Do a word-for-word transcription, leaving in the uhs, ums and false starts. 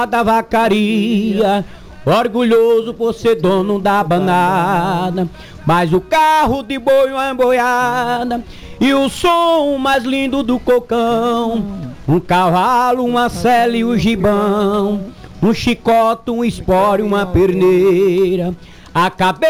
da vacaria, orgulhoso por ser dono da banada. Mas o carro de boi uma boiada e o som mais lindo do cocão. Um cavalo, uma sela e o gibão, um chicote, um espólio, uma perneira. A cabeça